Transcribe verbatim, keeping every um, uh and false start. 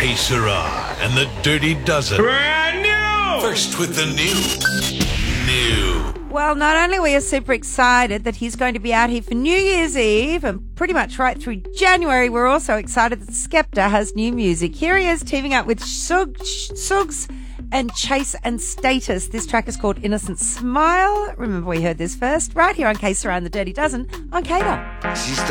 Que Sera and the Dirty Dozen. Brand new! First with the new. New. Well, not only are we super excited that he's going to be out here for New Year's Eve and pretty much right through January, we're also excited that Skepta has new music. Here he is teaming up with Sug, Suggs and Chase and Status. This track is called Innocent Smile. Remember we heard this first right here on Que Sera and the Dirty Dozen on K-Dot. She